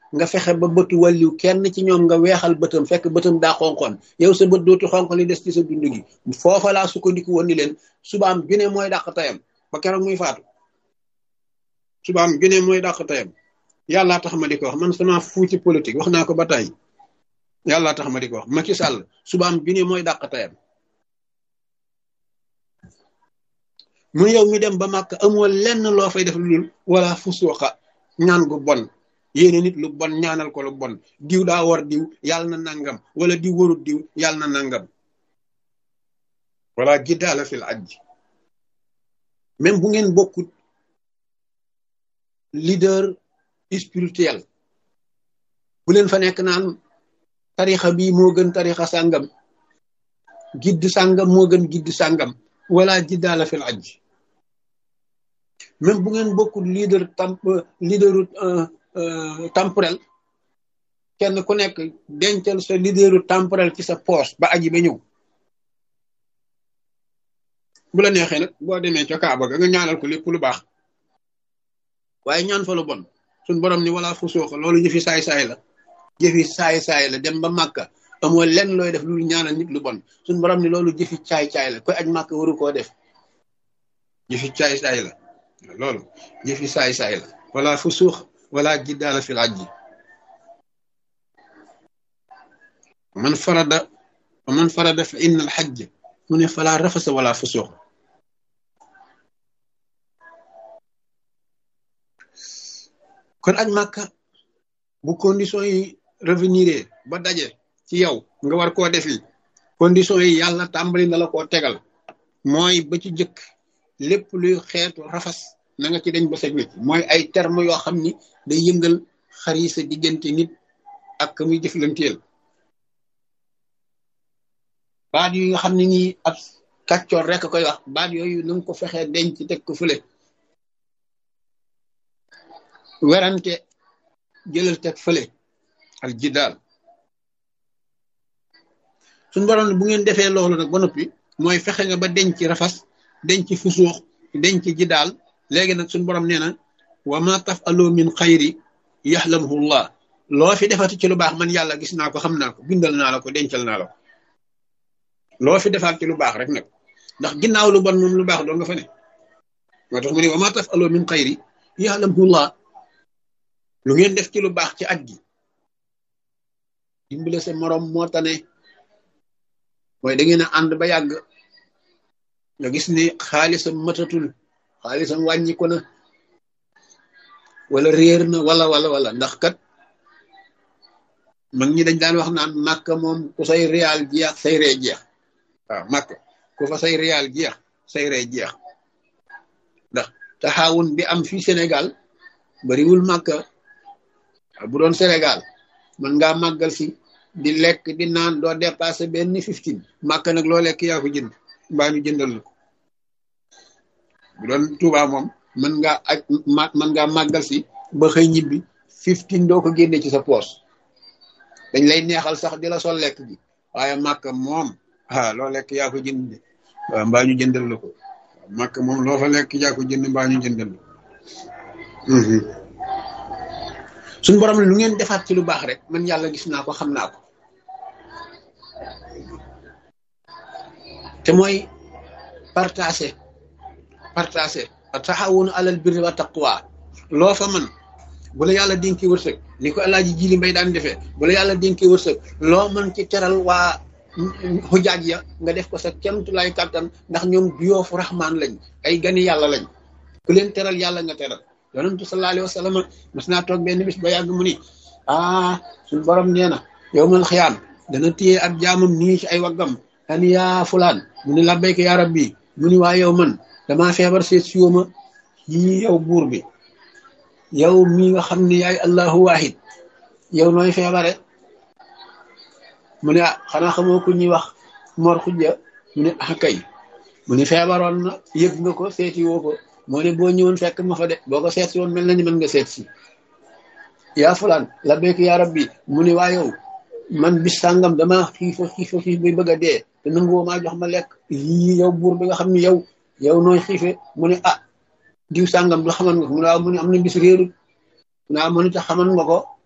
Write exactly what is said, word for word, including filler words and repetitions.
nga fexe ba bëtu wàlliw kenn ci ñoom nga weexal bëtam fekk bëtam daa xonqoon yow sa bët dootu xonq li des ci sa dund gi foofa laa sukkandiku woon ni leen subaam junne mooy dàq tayam ba keroog muy faatu subaam junne mooy dàq tayam yàllaa tax ma di ko wax man sama fuu ci politique wax naa ko ba tey yàllaa tax ma di ko wax Macky Sall subaam junne mooy dàq tayam mu yow mi dem ba màkk amoo lenn loo fay def lu dul wala fu suuxa ñaan gu bon yéene nit lu bon ñaanal ko lu bon diw daa war diw yàlla na nangam wala diw warut diw yàlla na nangam wala jiddaala fil ajj même bu ngeen bokkut leader spirituel bu leen fa nekk naan tarixa bii moo gën tarixa sàngam gidd sàngam moo gën gidd sàngam wala jiddaala fil ajj même bu ngeen bokkut leader tamp leaderu temporel kenn ku nekk dencal sa leaderu temporel ci sa poche ba aji ba ñëw bu la neexee nag boo demee ca Kaaba ga nga ñaanal ko lépp lu baax waaye ñaan fa lu bon suñ borom ni wala fu sooxa loolu jëfi saay-saay la jëfi saay-saay la dem ba Màkka amoo lenn looy def lu ñaanal nit lu bon suñ borom ni loolu jëfi caay-caay la koy aj Màkka waru koo def jëfi caay-saay la loolu jëfi saay-saay la wala fu suux wala jiddaala fil ajji man farada man farada fa inna al hajj mu ne fala rafasa wala fu suux kon aj Màkka bu condition yi revenir ba daje ci yow nga war koo defi condition yi yàlla tàmbali na la koo tegal mooy ba ci jëkk lépp luy xeetu rafas na nga ci dañ ba set wecc mooy ay terme yoo xam ni day yëngal xari sa diggante nit ak ka muy jëflanteel baat yi nga xam ne nii ab kàccoor rek koy wax baat yooyu na nga ko fexee denc teg ko fële werante jëlal teg fële al jidaal suñ borom bu ngeen defee loolu nag ba noppi mooy fexe nga ba denc rafas denc fusuux denc jidaal léegi nag suñ borom nee na wa ma tafalu min xayri yaxlamuhu llah loo fi defati ci lu baax man yàlla gis naa ko xam naa ko bindal naa la ko dencal naa la ko loo fi defaat ci lu baax rek nag ndax ginnaaw lu bon moom lu baax doo nga fa ne moo tax mu ne wa ma tafalu min xayri yaxlamuhu llah lu ngeen def ci lu baax ci at gi dimbale sa morom moo tane mooy da ngeen a ànd ba yàgg nga gis ni xaalisam matatul xaalisam wàññi ko na wala réer na wala wala wala ndax kat mag ñi dañ daan wax naan Màkka moom ku say réal jeex say ree jeex waaw Màkka ku fa say réal jeex say ree jeex ndax taxawun bi am fii Sénégal bariwul Màkka bu doon Sénégal man ngaa màggal si di lekk di naan doo dépassé benn fifteen Màkka nag loo lekk yaa ko jënd mbaa ñu jëndal la ko bu doon Touba moom mën ngaa aj mën ngaa màggal si ba xëy ñibbi fifteen doo ko génne ci sa poos dañ lay neexal sax di la sol lekk gi waaye Màkka moom ah loo lekk yaa ko jënd waaw mbaa ñu jëndal la ko Màkka moom loo fa lekk yaa ko jënd mbaa ñu jëndal la suñ borom lu ngeen defaat ci lu baax rek man yàlla gis naa ko xam naa ko te mooy partagé partagé taxawunu alal birri wa taqwa loo fa man bu la yàlla dénkee wërsëg ni ko Alaaji Jili Mbay daan defee bu la yàlla dénkee wërsëg loo mën ci teral waa xujaaj ya nga def ko sa kemtu lay kàttan ndax ñoom duyoofu raxmaan lañ ay gani yàlla lañ ku leen teral yàlla nga teral yonentu sallallahu alayhi wa sallam mas naa toog benn bis ba yàgg mu ni ah suñ borom nee na yow mal xiyaam dana téye ab jaamam nii ci ay waggam an yaa fulaan mu ni labbayka yaa rabbi mu ni waa yow man damaa feebar seet siwoma yii yow buur bi yow mii nga xam ne yaay allahu wahid yow nooy feebare mu ne ah xanaa xamoo ku ñuy wax Mor Xujja mu ne ah kay mu ne feebaroon na yëg nga ko seeti woo ko moo ne boo ñëwoon fekk ma fa de boo ko seet si woon mel na ni mën nga seet si yaa fulaan labbayka yaa rabbi mu ne waa yow man bis sàngam dama xiifa xiifa xiif bi bëgg a dee te nanguwoo maa jox ma lekk yii yow buur bi nga xam ne yow yow nooy xiife mu ne ah diw sàngam du xaman nga ko mu ne waaw mu ne am na bis réerut mu ne waaw mu ne tax xaman nga ko